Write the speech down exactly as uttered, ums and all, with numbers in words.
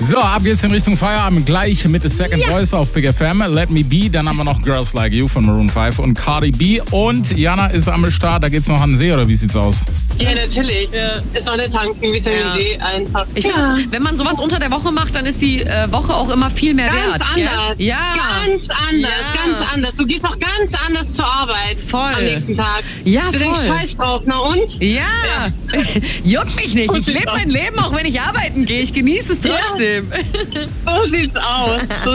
So, ab geht's in Richtung Feierabend. Gleich mit The Second Ja. Voice auf Big F M. Let Me Be. Dann haben wir noch Girls Like You von Maroon fünf und Cardi B. Und Jana ist am Start. Da geht's noch an den See, oder wie sieht's aus? Ja, natürlich. Ja. Sonne tanken, Vitamin Ja. D einfach. Ich finde, ja. das, wenn man sowas unter der Woche macht, dann ist die äh, Woche auch immer viel mehr Ganz wert. gell? anders. Ja. Ganz anders, Ja. ganz anders. Du gehst auch ganz anders zur Arbeit. Voll. Am nächsten Tag. Ja, Du denkst, voll. scheiß drauf, na und? Ja, juckt mich nicht. Ich So lebe sieht's mein Leben, auch wenn ich arbeiten gehe. Ich genieße es Ja. trotzdem. So sieht's aus. So